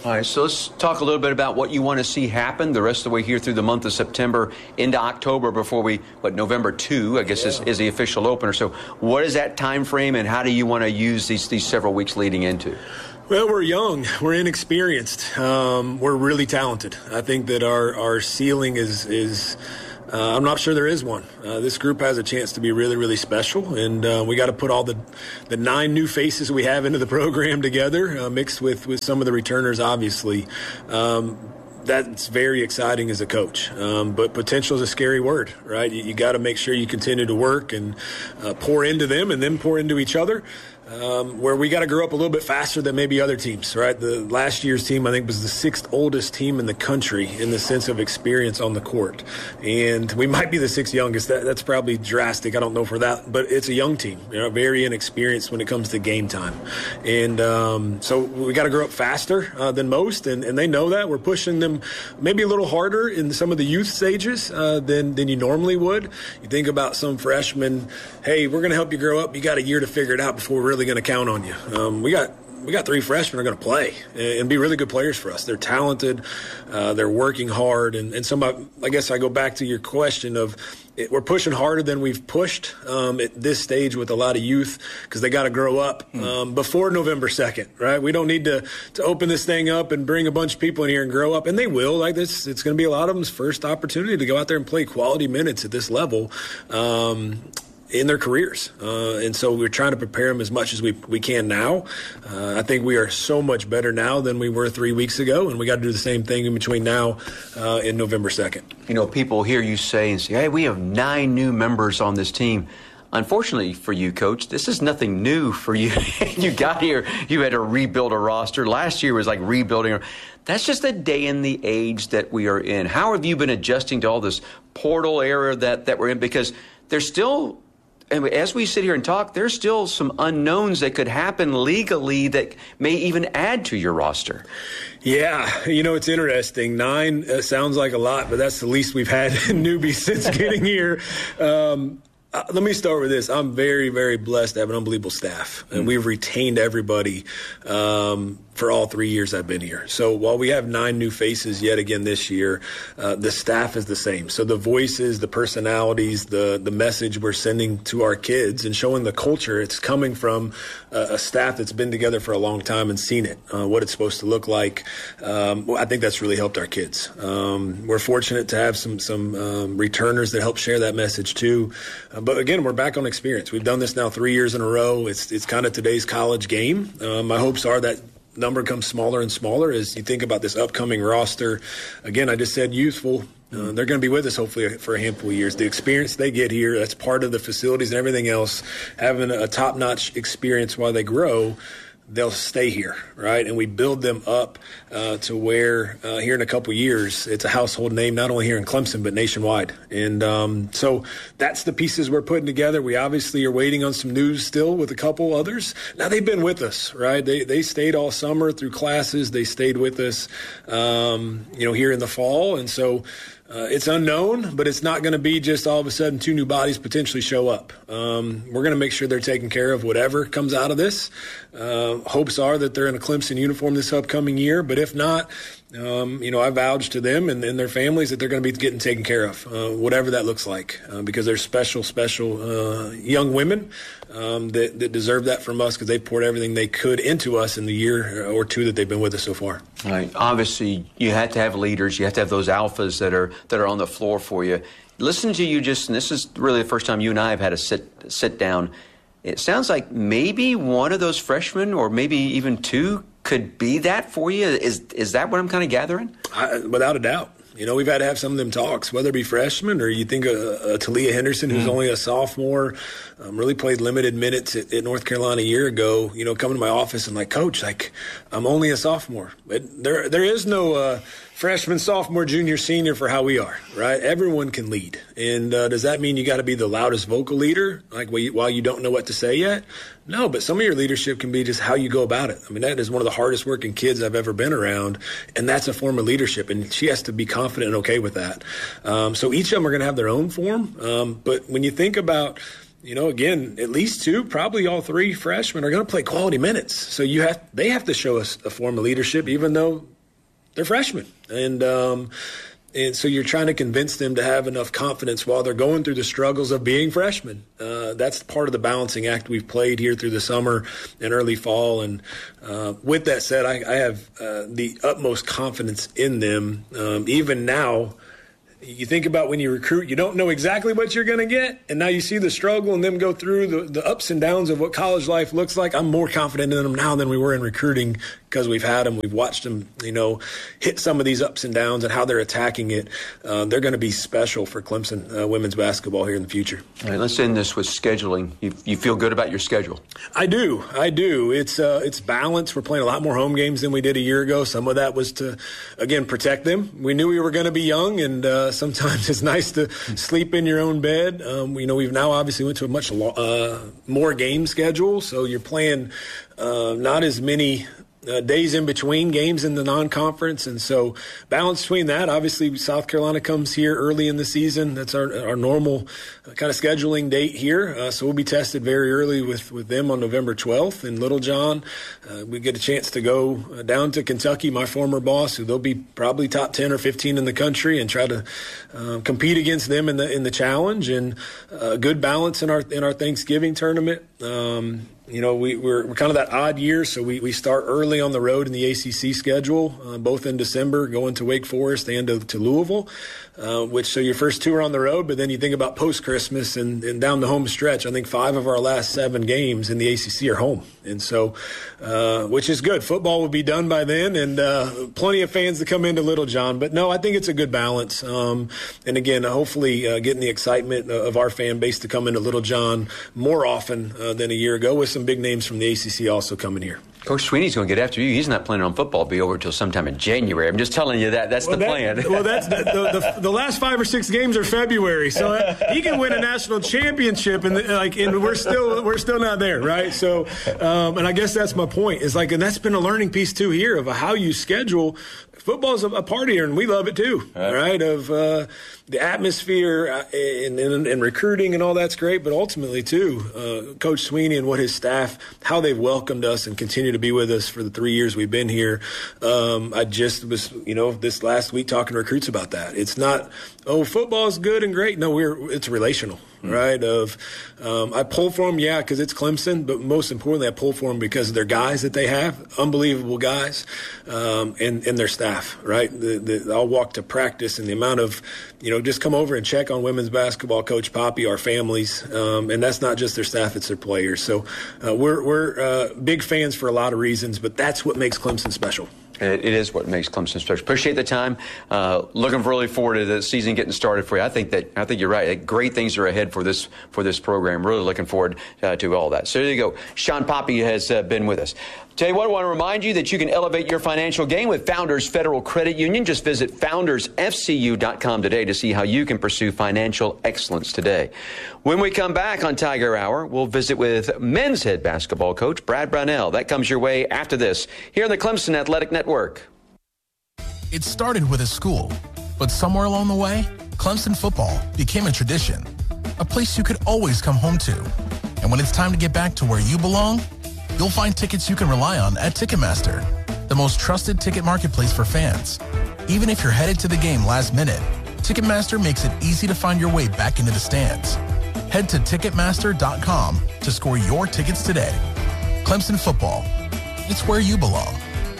All right, so let's talk a little bit about what you want to see happen the rest of the way here through the month of September into October before we, what, November second, I guess, yeah. is, is the official opener. So what is that time frame, and how do you want to use these, these several weeks leading into?
Well, we're young. We're inexperienced. Um, we're really talented. I think that our, our ceiling is is uh, I'm not sure there is one. Uh, this group has a chance to be really, really special, and uh, we got to put all the the nine new faces we have into the program together, uh, mixed with, with some of the returners, obviously. Um, That's very exciting as a coach, um, but potential is a scary word, right? You, you got to make sure you continue to work and uh, pour into them and then pour into each other. Um, where we got to grow up a little bit faster than maybe other teams, right? The last year's team, I think, was the sixth oldest team in the country in the sense of experience on the court. And we might be the sixth youngest. That, that's probably drastic. I don't know for that. But it's a young team, you know, very inexperienced when it comes to game time. And um, so we got to grow up faster uh, than most, and, and they know that. We're pushing them maybe a little harder in some of the youth stages uh, than, than you normally would. You think about some freshmen, hey, we're going to help you grow up. You got a year to figure it out before we're really going to count on you. Um, we got we got three freshmen who are going to play and, and be really good players for us. They're talented, uh, they're working hard, and and some. I guess I go back to your question of it, we're pushing harder than we've pushed um, at this stage with a lot of youth because they got to grow up um, before November second, right? We don't need to to open this thing up and bring a bunch of people in here and grow up, and they will. Like this, it's going to be a lot of them's first opportunity to go out there and play quality minutes at this level. Um, in their careers. Uh, and so we're trying to prepare them as much as we, we can now. Uh, I think we are so much better now than we were three weeks ago, and we got to do the same thing in between now uh, and November second.
You know, people hear you say and say, hey, we have nine new members on this team. Unfortunately for you, Coach, this is nothing new for you. You got here, you had to rebuild a roster. Last year was like rebuilding. That's just the day and the age that we are in. How have you been adjusting to all this portal era that, that we're in? Because there's still... And as we sit here and talk, there's still some unknowns that could happen legally that may even add to your roster.
Yeah, you know, it's interesting. Nine uh, sounds like a lot, but that's the least we've had newbies since getting here. Um, uh, let me start with this. I'm very, very blessed to have an unbelievable staff, and we've retained everybody um, for all three years I've been here. So while we have nine new faces yet again this year, uh, the staff is the same. So the voices, the personalities, the the message we're sending to our kids and showing the culture, it's coming from uh, a staff that's been together for a long time and seen it, uh, what it's supposed to look like. Um, well, I think that's really helped our kids. Um, we're fortunate to have some, some um, returners that help share that message too. Uh, but again, we're back on experience. We've done this now three years in a row. It's, it's kind of today's college game. Um, my hopes are that number comes smaller and smaller as you think about this upcoming roster. Again, I just said youthful. Uh, they're going to be with us hopefully for a handful of years. The experience they get here, that's part of the facilities and everything else. Having a top-notch experience while they grow, they'll stay here, right? And we build them up uh, to where uh, here in a couple years, it's a household name, not only here in Clemson, but nationwide. And um, so that's the pieces we're putting together. We obviously are waiting on some news still with a couple others. Now, they've been with us, right? They they stayed all summer through classes. They stayed with us, um, you know, here in the fall. And so Uh, it's unknown, but it's not going to be just all of a sudden two new bodies potentially show up. Um, we're going to make sure they're taking care of whatever comes out of this. Uh, hopes are that they're in a Clemson uniform this upcoming year, but if not, um, you know, I vouch to them and, and their families that they're going to be getting taken care of, uh, whatever that looks like, uh, because they're special, special uh, young women um, that, that deserve that from us because they poured everything they could into us in the year or two that they've been with us so far.
Right. Obviously, you have to have leaders. You have to have those alphas that are that are on the floor for you. Listen to you just, and this is really the first time you and I have had a sit sit down. It sounds like maybe one of those freshmen or maybe even two could be that for you. Is is that what I'm kind of gathering?
I, without a doubt. You know, we've had to have some of them talks, whether it be freshmen or you think of uh, Talia Henderson, who's mm. only a sophomore, um, really played limited minutes at, at North Carolina a year ago, you know, coming to my office and like, Coach, like, I'm only a sophomore. But there, there is no uh, freshman, sophomore, junior, senior for how we are, right? Everyone can lead. And uh, does that mean you got to be the loudest vocal leader, like while you don't know what to say yet? No, but some of your leadership can be just how you go about it. I mean, that is one of the hardest working kids I've ever been around, and that's a form of leadership, and she has to be confident and okay with that. Um, so each of them are going to have their own form, um, but when you think about you know, again, at least two, probably all three freshmen are going to play quality minutes. So you have they have to show us a form of leadership, even though they're freshmen. And um, and so you're trying to convince them to have enough confidence while they're going through the struggles of being freshmen. Uh, that's part of the balancing act we've played here through the summer and early fall. And uh, with that said, I, I have uh, the utmost confidence in them. Um, even now, you think about when you recruit, you don't know exactly what you're going to get, and now you see the struggle and them go through the, the ups and downs of what college life looks like. I'm more confident in them now than we were in recruiting because we've had them. We've watched them, you know, hit some of these ups and downs and how they're attacking it. Uh, they're going to be special for Clemson uh, women's basketball here in the future.
All right, let's end this with scheduling. You, you feel good about your schedule?
I do. I do. It's uh, it's balanced. We're playing a lot more home games than we did a year ago. Some of that was to, again, protect them. We knew we were going to be young, and uh, sometimes it's nice to sleep in your own bed. Um, you know, we've now obviously went to a much uh, more game schedule, so you're playing uh, not as many Uh, days in between games in the non-conference, and so balance between that. Obviously, South Carolina comes here early in the season. That's our our normal uh, kind of scheduling date here. Uh, so we'll be tested very early with, with them on November twelfth in Littlejohn. Uh, we get a chance to go uh, down to Kentucky, my former boss, who they'll be probably top ten or fifteen in the country, and try to uh, compete against them in the in the challenge. And uh, good balance in our in our Thanksgiving tournament. Um, You know, we, we're, we're kind of that odd year, so we, we start early on the road in the A C C schedule, uh, both in December, going to Wake Forest and to, to Louisville, uh, which so your first two are on the road, but then you think about post-Christmas and, and down the home stretch. I think five of our last seven games in the A C C are home, and so uh, which is good. Football will be done by then, and uh, plenty of fans to come into Littlejohn. But, no, I think it's a good balance. Um, and, again, hopefully uh, getting the excitement of our fan base to come into Littlejohn more often uh, than a year ago, with some big names from the A C C also coming here.
Coach Sweeney's going to get after you. He's not planning on football be over until sometime in January. I'm just telling you that. That's
well,
the
that,
plan.
well, that's the, the, the, the last five or six games are February, so uh, he can win a national championship, and like, and we're still we're still not there, right? So, um, and I guess that's my point. Is like, and that's been a learning piece too here of how you schedule. Football's a, a part here, and we love it too, right? right? Of uh, the atmosphere and, and, and recruiting and all that's great, but ultimately too, uh, Coach Sweeney and what his staff, how they've welcomed us and continue to be with us for the three years we've been here. Um, I just was, you know, this last week talking to recruits about that. It's not, oh, football's good and great. No, we're it's relational. Right, of um, I pull for them, yeah, because it's Clemson, but most importantly, I pull for them because of their guys that they have, unbelievable guys, um, and, and their staff, right? The, the, I'll walk to practice, and the amount of, you know, just come over and check on women's basketball, Coach Poppy, our families, um, and that's not just their staff, it's their players. So uh, we're, we're uh, big fans for a lot of reasons, but that's what makes Clemson special.
It, it is what makes Clemson special. Appreciate the time. Uh, looking really forward to the season getting started for you. I think that I think you're right. Great things are ahead for this for this program. Really looking forward uh, to all that. So there you go. Sean Poppy has uh, been with us. Tell you what, I want to remind you that you can elevate your financial game with Founders Federal Credit Union. Just visit founders f c u dot com today to see how you can pursue financial excellence today. When we come back on Tiger Hour, we'll visit with men's head basketball coach Brad Brownell. That comes your way after this here on the Clemson Athletic Network.
It started with a school, but somewhere along the way, Clemson football became a tradition, a place you could always come home to. And when it's time to get back to where you belong, you'll find tickets you can rely on at Ticketmaster, the most trusted ticket marketplace for fans. Even if you're headed to the game last minute, Ticketmaster makes it easy to find your way back into the stands. Head to Ticketmaster dot com to score your tickets today. Clemson football, it's where you belong.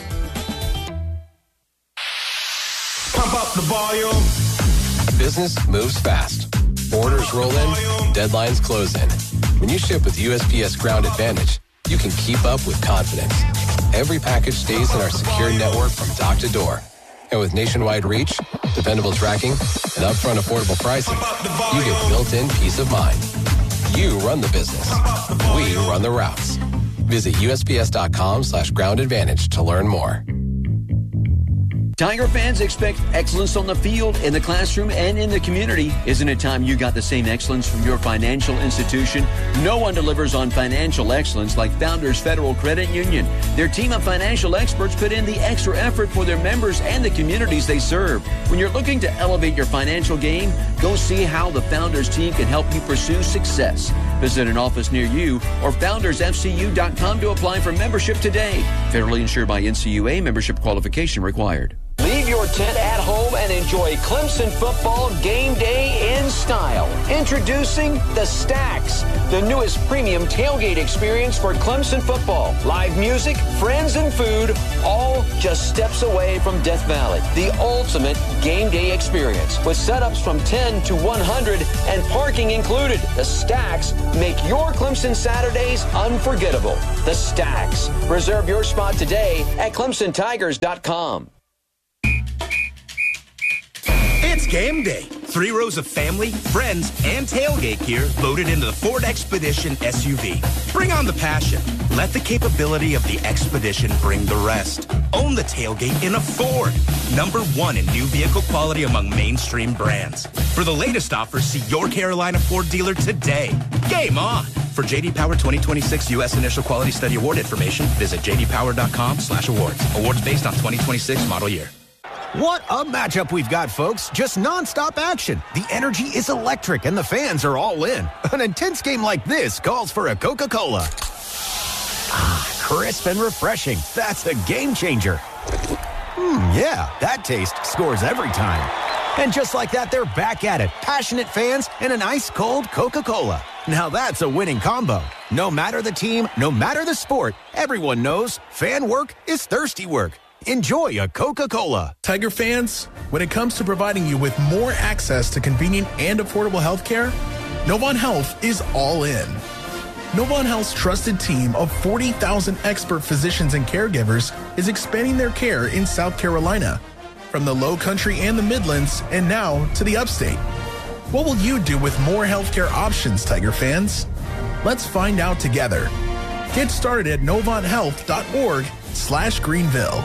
Pump up the volume.
Business moves fast. Orders roll in, deadlines close in. When you ship with U S P S Ground Advantage, you can keep up with confidence. Every package stays in our secure network from dock to door. And with nationwide reach, dependable tracking, and upfront affordable pricing, you get built-in peace of mind. You run the business. We run the routes. Visit U S P S dot com slash ground advantage to learn more.
Tiger fans expect excellence on the field, in the classroom, and in the community. Isn't it time you got the same excellence from your financial institution? No one delivers on financial excellence like Founders Federal Credit Union. Their team of financial experts put in the extra effort for their members and the communities they serve. When you're looking to elevate your financial game, go see how the Founders team can help you pursue success. Visit an office near you or founders f c u dot com to apply for membership today. Federally insured by N C U A. Membership qualification required.
Leave your tent at home and enjoy Clemson football game day in style. Introducing the Stacks, the newest premium tailgate experience for Clemson football. Live music, friends, and food, all just steps away from Death Valley. The ultimate game day experience with setups from ten to one hundred and parking included. The Stacks make your Clemson Saturdays unforgettable. The Stacks. Reserve your spot today at clemson tigers dot com.
It's game day. Three rows of family, friends, and tailgate gear loaded into the Ford Expedition S U V. Bring on the passion. Let the capability of the Expedition bring the rest. Own the tailgate in a Ford. Number one in new vehicle quality among mainstream brands. For the latest offers, see your Carolina Ford dealer today. Game on. For J D Power twenty twenty-six U S Initial Quality Study Award information, visit j d power dot com slash awards. Awards based on twenty twenty-six model year.
What a matchup we've got, folks. Just nonstop action. The energy is electric and the fans are all in. An intense game like this calls for a Coca-Cola. Ah, crisp and refreshing. That's a game changer. Hmm, yeah, that taste scores every time. And just like that, they're back at it. Passionate fans and an ice-cold Coca-Cola. Now that's a winning combo. No matter the team, no matter the sport, everyone knows fan work is thirsty work. Enjoy a Coca-Cola.
Tiger fans, when it comes to providing you with more access to convenient and affordable health care, Novant Health is all in. Novant Health's trusted team of forty thousand expert physicians and caregivers is expanding their care in South Carolina, from the Low Country and the Midlands, and now to the Upstate. What will you do with more healthcare options, Tiger fans? Let's find out together. Get started at novant health dot org slash Greenville.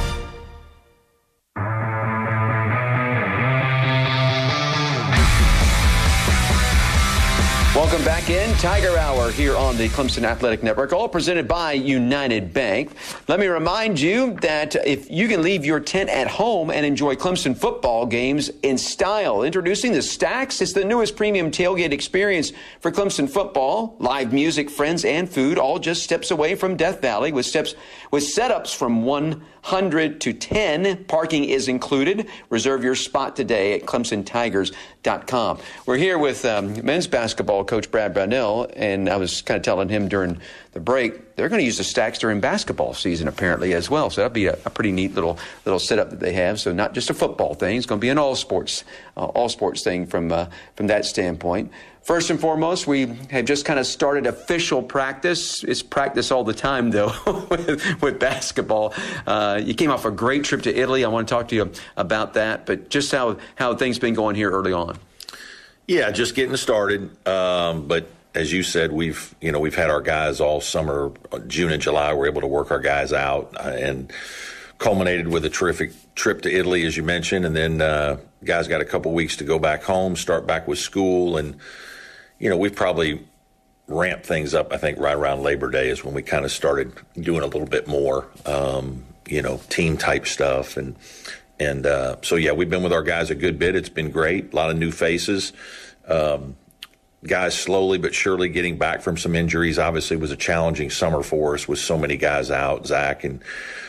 Welcome back in. Tiger Hour here on the Clemson Athletic Network, all presented by United Bank. Let me remind you that if you can leave your tent at home and enjoy Clemson football games in style. Introducing the Stacks. It's the newest premium tailgate experience for Clemson football. Live music, friends, and food, all just steps away from Death Valley with steps with setups from one hundred to ten. Parking is included. Reserve your spot today at clemson tigers dot com. We're here with um, men's basketball coach Brad Brownell, and I was kind of telling him during the break, they're going to use the Stacks during basketball season apparently as well. So that'll be a, a pretty neat little little setup that they have. So not just a football thing; it's going to be an all sports uh, all sports thing from uh, from that standpoint. First and foremost, we have just kind of started official practice. It's practice all the time, though, with, with basketball. Uh, you came off a great trip to Italy. I want to talk to you about that, but just how, how things been going here early on.
Yeah, just getting started. Um, but as you said, we've you know we've had our guys all summer, June and July. We're able to work our guys out, uh, and culminated with a terrific trip to Italy, as you mentioned, and then uh, guys got a couple weeks to go back home, start back with school, and you know, we've probably ramped things up, I think, right around Labor Day is when we kind of started doing a little bit more, um, you know, team-type stuff. And, and uh, so, yeah, we've been with our guys a good bit. It's been great. A lot of new faces. Um, guys slowly but surely getting back from some injuries. Obviously, it was a challenging summer for us with so many guys out, Zach and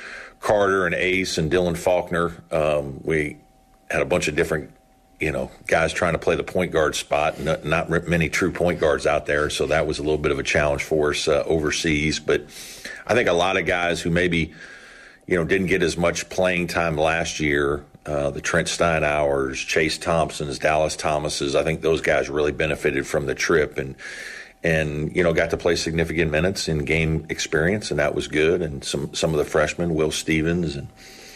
Carter and Ace and Dylan Faulkner. Um, we had a bunch of different you know, guys trying to play the point guard spot, not, not many true point guards out there. So that was a little bit of a challenge for us uh, overseas. But I think a lot of guys who maybe, you know, didn't get as much playing time last year, uh, the Trent Steinauers, Chase Thompsons, Dallas Thomases, I think those guys really benefited from the trip and, and, you know, got to play significant minutes in game experience, and that was good. And some, some of the freshmen, Will Stevens and,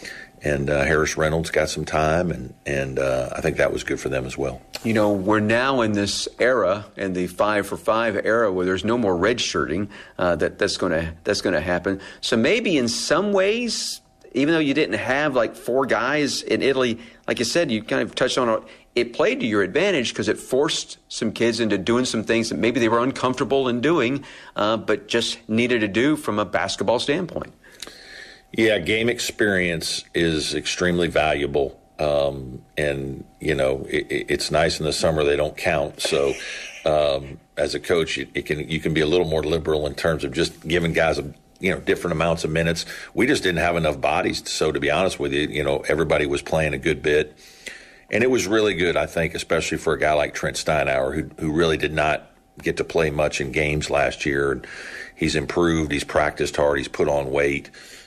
And uh, Harris Reynolds got some time, and, and uh, I think that was good for them as well.
You know, we're now in this era, in the five for five era, where there's no more redshirting. Uh, that that's going to that's going to happen. So maybe in some ways, even though you didn't have like four guys in Italy, like you said, you kind of touched on it. It played to your advantage because it forced some kids into doing some things that maybe they were uncomfortable in doing, uh, but just needed to do from a basketball standpoint.
Yeah, game experience is extremely valuable. Um, and, you know, it, it's nice in the summer they don't count. So um, as a coach, it, it can you can be a little more liberal in terms of just giving guys a, you know, different amounts of minutes. We just didn't have enough bodies. So to be honest with you, you know, everybody was playing a good bit. And it was really good, I think, especially for a guy like Trent Steinauer, who who really did not get to play much in games last year. And he's improved. He's practiced hard. He's put on weight.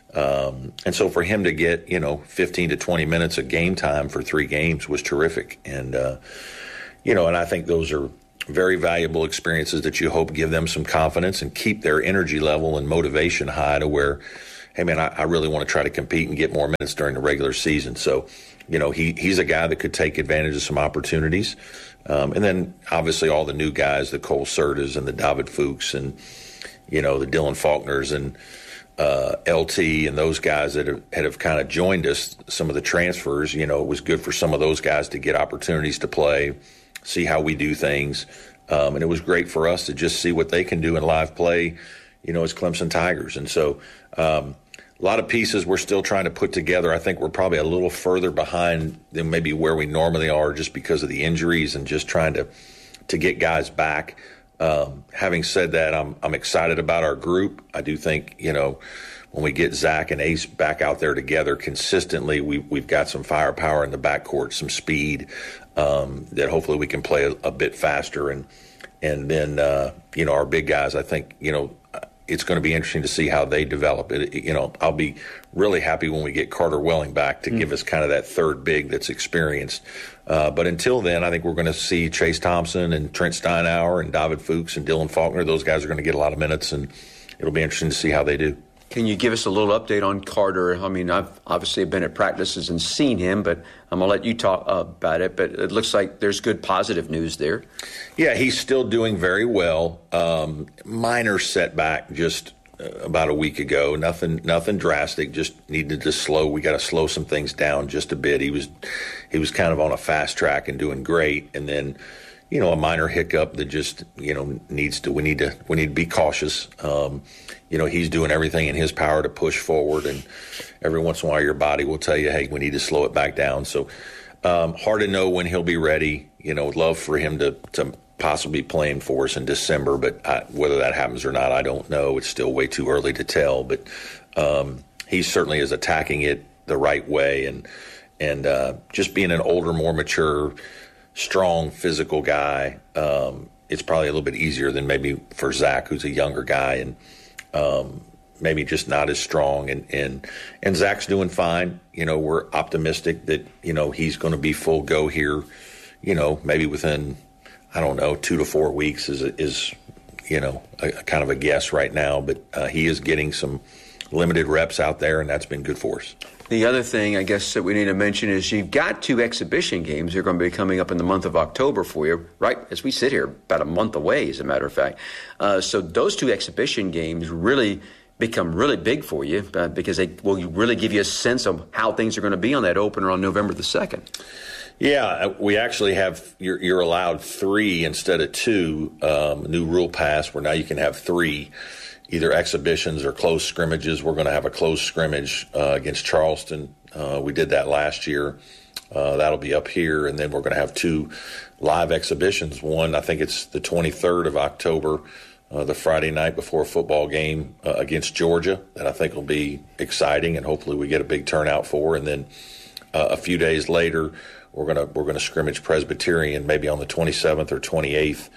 Um, and so for him to get, you know, fifteen to twenty minutes of game time for three games was terrific. And, uh, you know, and I think those are very valuable experiences that you hope give them some confidence and keep their energy level and motivation high to where, hey, man, I, I really want to try to compete and get more minutes during the regular season. So, you know, he he's a guy that could take advantage of some opportunities. Um, and then, obviously, all the new guys, the Cole Sertas and the David Fuchs and, you know, the Dylan Faulkners and uh, L T and those guys that have, have kind of joined us, some of the transfers, you know, it was good for some of those guys to get opportunities to play, see how we do things. Um, and it was great for us to just see what they can do in live play, you know, as Clemson Tigers. And so um, a lot of pieces we're still trying to put together. I think we're probably a little further behind than maybe where we normally are just because of the injuries and just trying to to get guys back. Um, having said that, I'm I'm excited about our group. I do think, you know, when we get Zach and Ace back out there together consistently, we, we've got some firepower in the backcourt, some speed um, that hopefully we can play a, a bit faster. And and then, uh, you know, our big guys, I think, you know, it's going to be interesting to see how they develop. It, you know, I'll be really happy when we get Carter Welling back to mm. give us kind of that third big that's experienced. Uh, but until then, I think we're going to see Chase Thompson and Trent Steinauer and David Fuchs and Dylan Faulkner. Those guys are going to get a lot of minutes, and it'll be interesting to see how they do.
Can you give us a little update on Carter? I mean, I've obviously been at practices and seen him, but I'm going to let you talk uh, about it. But it looks like there's good positive news there.
Yeah, he's still doing very well. Um, minor setback just uh, about a week ago. Nothing nothing drastic, just needed to slow. We got to slow some things down just a bit. He was he was kind of on a fast track and doing great. And then, you know, a minor hiccup that just, you know, needs to, we need to, we need to be cautious. Um, you know, he's doing everything in his power to push forward, and every once in a while your body will tell you, hey, we need to slow it back down. So um, hard to know when he'll be ready. You know, love for him to, to possibly be playing for us in December, but I, whether that happens or not, I don't know. It's still way too early to tell, but um, he certainly is attacking it the right way, and, and uh, just being an older, more mature, strong, physical guy, um, it's probably a little bit easier than maybe for Zach, who's a younger guy and um, maybe just not as strong. And, and and Zach's doing fine. You know, we're optimistic that, you know, he's going to be full go here, you know, maybe within, I don't know, two to four weeks is, is you know, a, a kind of a guess right now. But uh, he is getting some limited reps out there, and that's been good for us.
The other thing, I guess, that we need to mention is you've got two exhibition games. They're going to be coming up in the month of October for you, right as we sit here, about a month away, as a matter of fact. Uh, so those two exhibition games really become really big for you uh, because they will really give you a sense of how things are going to be on that opener on November the second.
Yeah, we actually have, you're, you're allowed three instead of two, um, new rule pass where now you can have three, either exhibitions or close scrimmages. We're going to have a close scrimmage uh, against Charleston. Uh, we did that last year. Uh, that'll be up here. And then we're going to have two live exhibitions. One, I think it's the twenty-third of October, uh, the Friday night before a football game uh, against Georgia, that I think will be exciting, and hopefully we get a big turnout for. And then uh, a few days later, we're going to we're going to scrimmage Presbyterian maybe on the twenty-seventh or twenty-eighth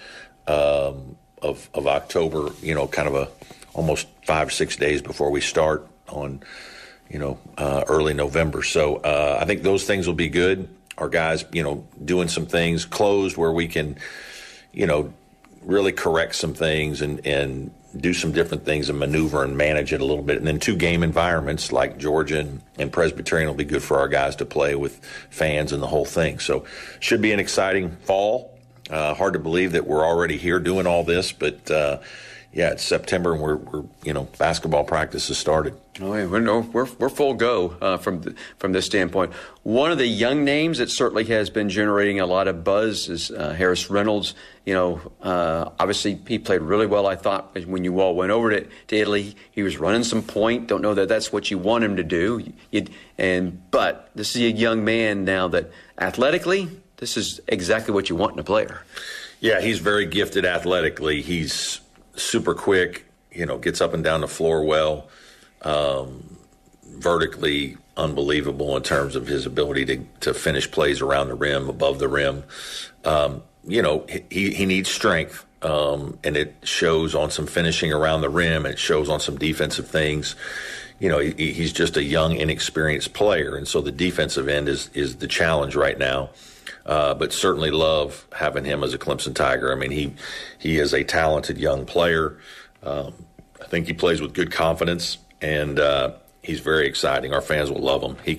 um, of, of October, you know, kind of a almost five or six days before we start on, you know, uh, early November. So uh, I think those things will be good. Our guys, you know, doing some things closed where we can, you know, really correct some things and, and do some different things and maneuver and manage it a little bit. And then two game environments like Georgia and, and Presbyterian will be good for our guys to play with fans and the whole thing. So should be an exciting fall. Uh, hard to believe that we're already here doing all this, but uh, yeah, it's September and we're, we're you know, basketball practice has started.
Oh, yeah, we're, no, we're we're full go uh, from the, from this standpoint. One of the young names that certainly has been generating a lot of buzz is uh, Harris Reynolds. You know, uh, obviously he played really well. I thought when you all went over to, to Italy, he was running some point. Don't know that that's what you want him to do. You'd, and but this is a young man now that athletically, this is exactly what you want in a player.
Yeah, he's very gifted athletically. He's super quick, you know, gets up and down the floor well, um, vertically unbelievable in terms of his ability to, to finish plays around the rim, above the rim. Um, you know, he, he needs strength, um, and it shows on some finishing around the rim. It shows on some defensive things. You know, he, he's just a young, inexperienced player, and so the defensive end is, is the challenge right now. Uh, but certainly love having him as a Clemson Tiger. I mean, he he is a talented young player. Um, I think he plays with good confidence, and uh, he's very exciting. Our fans will love him. He